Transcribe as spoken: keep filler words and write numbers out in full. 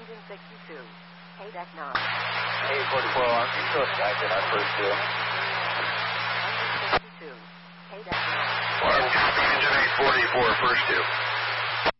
engine sixty-two. eight at nine. eight forty-four alarm, you still expected our first two. Engine sixty-two. eight at nine. One copy, engine eight forty-four, first two.